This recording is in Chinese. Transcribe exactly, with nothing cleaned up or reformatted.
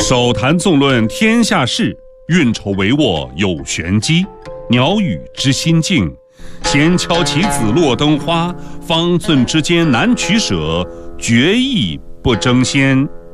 手谈纵论天下事，运筹帷幄有玄机。鸟语知心境，闲敲棋子落灯花。方寸之间难取舍，决意不争先。